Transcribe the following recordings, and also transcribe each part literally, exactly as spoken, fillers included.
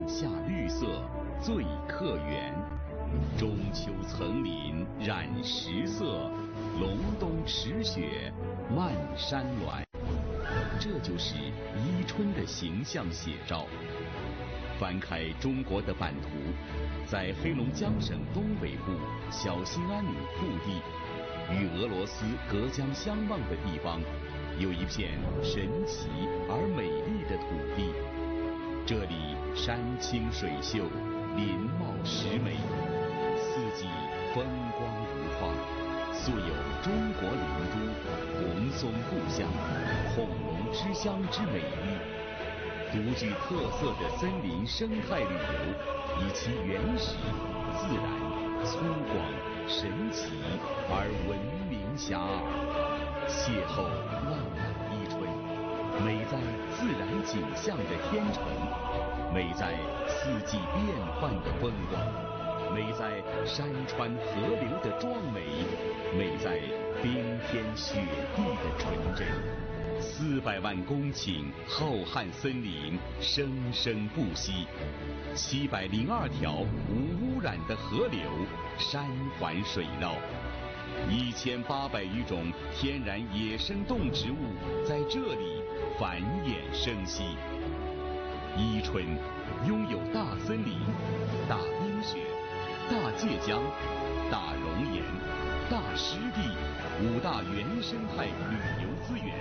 夏绿色最客园，中秋层林染石色，隆冬池雪漫山峦。这就是伊春的形象写照。翻开中国的版图，在黑龙江省东北部小兴安岭腹地，与俄罗斯隔江相望的地方，有一片神奇而美丽的土地。这里山清水秀，林茂石美，四季风光如画，素有中国林都、红松故乡、恐龙之乡之美誉。独具特色的森林生态旅游，以其原始、自然、粗犷、神奇而闻名遐迩。邂逅浪漫伊春，美在自然景象的天成，美在四季变换的风光，美在山川河流的壮美，美在冰天雪地的纯真。四百万公顷浩瀚森林生生不息，七百零二条无污染的河流山环水绕，一千八百余种天然野生动植物在这里繁衍生息。伊春拥有大森林、大冰雪、大界江、大熔岩、大湿地五大原生态旅游资源。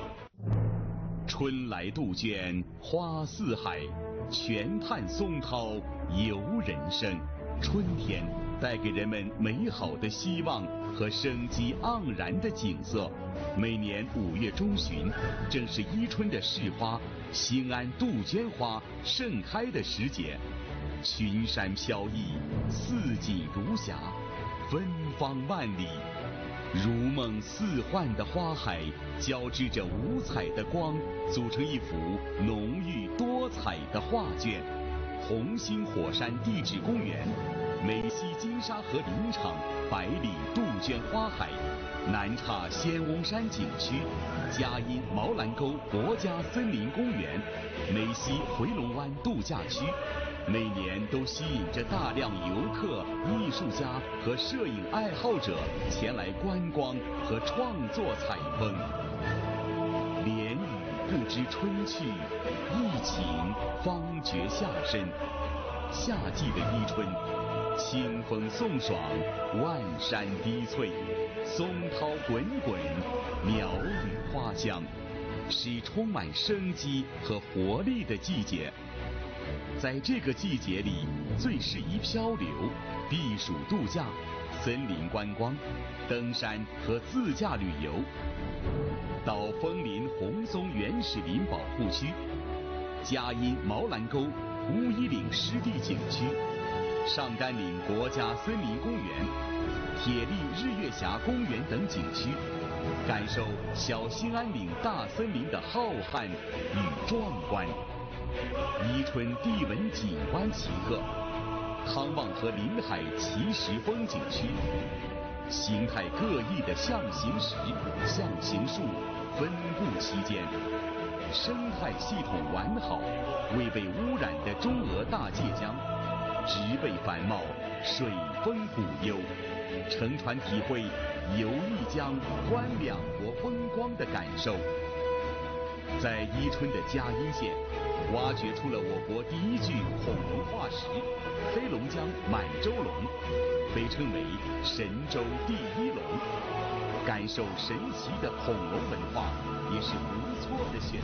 春来杜鹃花似海，泉探松涛游人生。春天带给人们美好的希望和生机盎然的景色。每年五月中旬，正是伊春的市花兴安杜鹃花盛开的时节。群山飘逸，四锦如霞，芬芳万里。如梦似幻的花海交织着五彩的光，组成一幅浓郁多彩的画卷。红星火山地质公园、美西金沙河林场百里杜鹃花海、南岔仙翁山景区、嘉荫毛兰沟国家森林公园、美西回龙湾度假区，每年都吸引着大量游客、艺术家和摄影爱好者前来观光和创作采风。连雨不知春去，一晴方觉夏深。夏季的伊春，清风送爽，万山低翠，松涛滚滚，鸟语花香，是充满生机和活力的季节。在这个季节里，最适宜漂流、避暑度假、森林观光、登山和自驾旅游。到枫林红松原始林保护区、嘉荫毛兰沟乌衣岭湿地景区、上甘岭国家森林公园、铁力日月峡公园等景区，感受小兴安岭大森林的浩瀚与壮观。伊春地文景观奇特，汤旺河临海奇石风景区，形态各异的象形石、象形树分布其间，生态系统完好，未被污染的中俄大界江，植被繁茂，水丰谷优，乘船体会游一江观两国风光的感受。在伊春的嘉荫县，挖掘出了我国第一具恐龙化石——黑龙江满洲龙，被称为神州第一龙。感受神奇的恐龙文化也是不错的选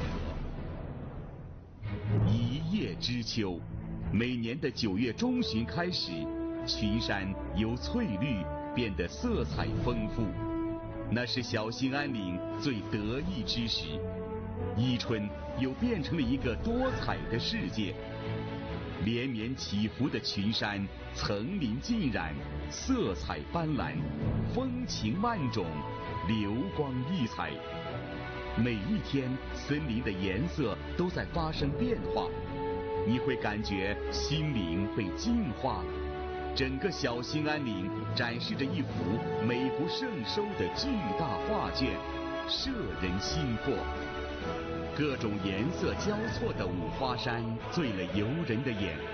择。一叶知秋，每年的九月中旬开始，群山由翠绿变得色彩丰富，那是小兴安岭最得意之时。伊春又变成了一个多彩的世界，连绵起伏的群山，层林尽染，色彩斑斓，风情万种，流光溢彩。每一天，森林的颜色都在发生变化，你会感觉心灵被净化。整个小兴安岭展示着一幅美不胜收的巨大画卷，摄人心魄。 各种颜色交错的五花山醉了游人的眼。